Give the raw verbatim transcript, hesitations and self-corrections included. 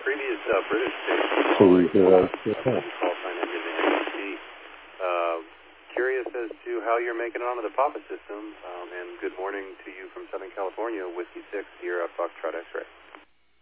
previous uh, British station. So we uh, call sign ended in A C. Uh, curious as to how you're making it onto the Papa system, um, and good morning to you from Southern California, Whiskey six here at Foxtrot X-Ray.